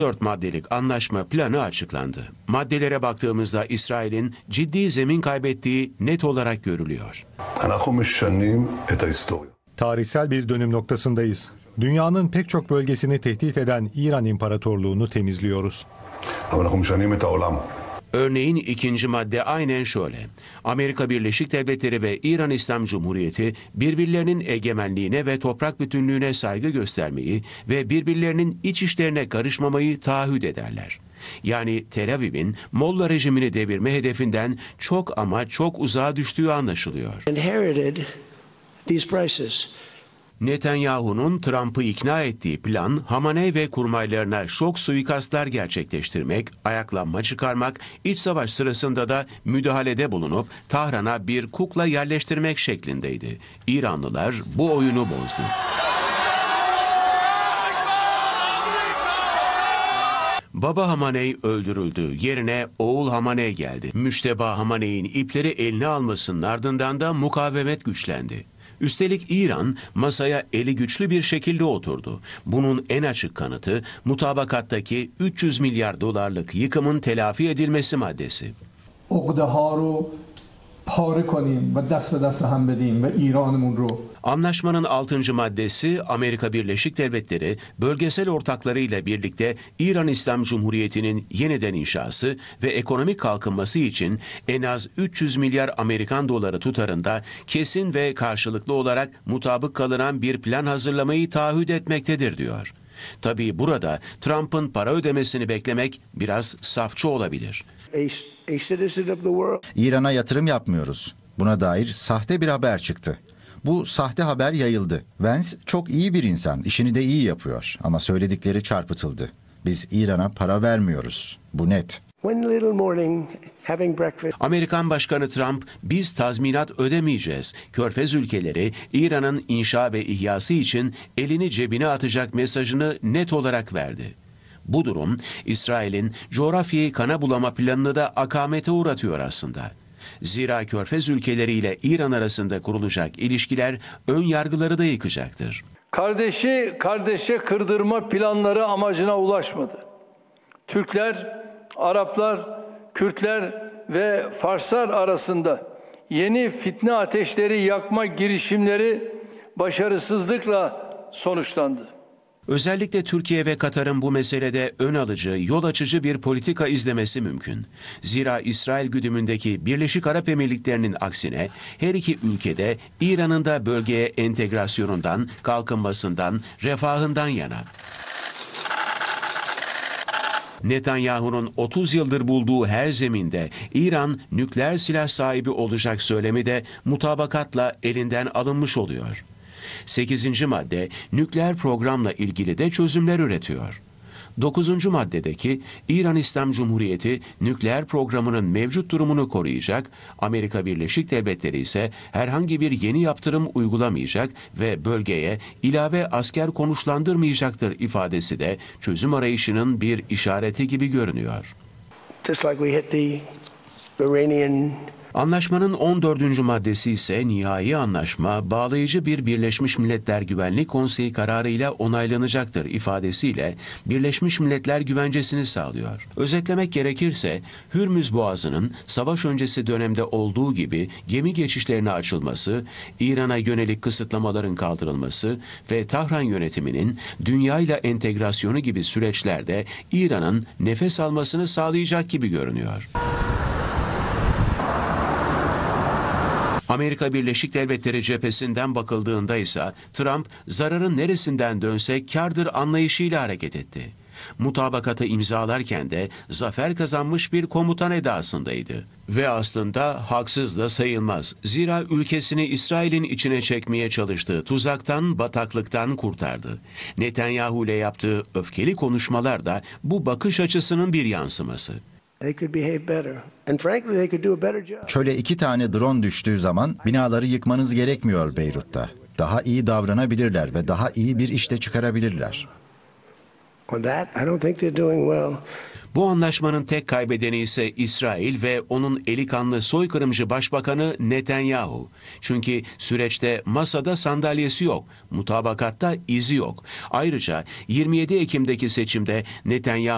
4 maddelik anlaşma planı açıklandı. Maddelere baktığımızda İsrail'in ciddi zemin kaybettiği net olarak görülüyor. Tarihsel bir dönüm noktasındayız. Dünyanın pek çok bölgesini tehdit eden İran İmparatorluğunu temizliyoruz. Örneğin ikinci madde aynen şöyle. Amerika Birleşik Devletleri ve İran İslam Cumhuriyeti birbirlerinin egemenliğine ve toprak bütünlüğüne saygı göstermeyi ve birbirlerinin iç işlerine karışmamayı taahhüt ederler. Yani Tel Aviv'in Molla rejimini devirme hedefinden çok ama çok uzağa düştüğü anlaşılıyor. Netanyahu'nun Trump'ı ikna ettiği plan, Hamaney ve kurmaylarına şok suikastlar gerçekleştirmek, ayaklanma çıkarmak, iç savaş sırasında da müdahalede bulunup Tahran'a bir kukla yerleştirmek şeklindeydi. İranlılar bu oyunu bozdu. Baba Hamaney öldürüldü. Yerine oğul Hamaney geldi. Müşteba Hamaney'in ipleri eline almasının ardından da mukavemet güçlendi. Üstelik İran masaya eli güçlü bir şekilde oturdu. Bunun en açık kanıtı mutabakattaki 300 milyar dolarlık yıkımın telafi edilmesi maddesi. Anlaşmanın 6. maddesi Amerika Birleşik Devletleri bölgesel ortaklarıyla birlikte İran İslam Cumhuriyeti'nin yeniden inşası ve ekonomik kalkınması için en az 300 milyar Amerikan doları tutarında kesin ve karşılıklı olarak mutabık kalınan bir plan hazırlamayı taahhüt etmektedir diyor. Tabii burada Trump'ın para ödemesini beklemek biraz safçı olabilir. İran'a yatırım yapmıyoruz. Buna dair sahte bir haber çıktı. Bu sahte haber yayıldı. Vance çok iyi bir insan, işini de iyi yapıyor ama söyledikleri çarpıtıldı. Biz İran'a para vermiyoruz. Bu net. Amerikan Başkanı Trump, biz tazminat ödemeyeceğiz. Körfez ülkeleri İran'ın inşa ve ihyası için elini cebine atacak mesajını net olarak verdi. Bu durum, İsrail'in coğrafyayı kana bulama planını da akamete uğratıyor aslında. Zira Körfez ülkeleriyle İran arasında kurulacak ilişkiler ön yargıları da yıkacaktır. Kardeşi kardeşe kırdırma planları amacına ulaşmadı. Türkler, Araplar, Kürtler ve Farslar arasında yeni fitne ateşleri yakma girişimleri başarısızlıkla sonuçlandı. Özellikle Türkiye ve Katar'ın bu meselede ön alıcı, yol açıcı bir politika izlemesi mümkün. Zira İsrail güdümündeki Birleşik Arap Emirlikleri'nin aksine her iki ülkede İran'ın da bölgeye entegrasyonundan, kalkınmasından, refahından yana. Netanyahu'nun 30 yıldır bulduğu her zeminde İran nükleer silah sahibi olacak söylemi de mutabakatla elinden alınmış oluyor. 8. madde nükleer programla ilgili de çözümler üretiyor. 9. maddedeki İran İslam Cumhuriyeti nükleer programının mevcut durumunu koruyacak, Amerika Birleşik Devletleri ise herhangi bir yeni yaptırım uygulamayacak ve bölgeye ilave asker konuşlandırmayacaktır ifadesi de çözüm arayışının bir işareti gibi görünüyor. Anlaşmanın 14. maddesi ise nihai anlaşma bağlayıcı bir Birleşmiş Milletler Güvenlik Konseyi kararıyla onaylanacaktır ifadesiyle Birleşmiş Milletler güvencesini sağlıyor. Özetlemek gerekirse Hürmüz Boğazı'nın savaş öncesi dönemde olduğu gibi gemi geçişlerine açılması, İran'a yönelik kısıtlamaların kaldırılması ve Tahran yönetiminin dünyayla entegrasyonu gibi süreçlerde İran'ın nefes almasını sağlayacak gibi görünüyor. Amerika Birleşik Devletleri cephesinden bakıldığında ise Trump zararın neresinden dönse kârdır anlayışıyla hareket etti. Mutabakatı imzalarken de zafer kazanmış bir komutan edasındaydı. Ve aslında haksız da sayılmaz. Zira ülkesini İsrail'in içine çekmeye çalıştığı tuzaktan, bataklıktan kurtardı. Netanyahu ile yaptığı öfkeli konuşmalar da bu bakış açısının bir yansıması. Çöle 2 tane drone düştüğü zaman binaları yıkmanız gerekmiyor Beyrut'ta. Daha iyi davranabilirler ve daha iyi bir iş de çıkarabilirler. Bu anlaşmanın tek kaybedeni ise İsrail ve onun eli kanlı soykırımcı başbakanı Netanyahu. Çünkü süreçte masada sandalyesi yok, mutabakatta izi yok. Ayrıca 27 Ekim'deki seçimde Netanyahu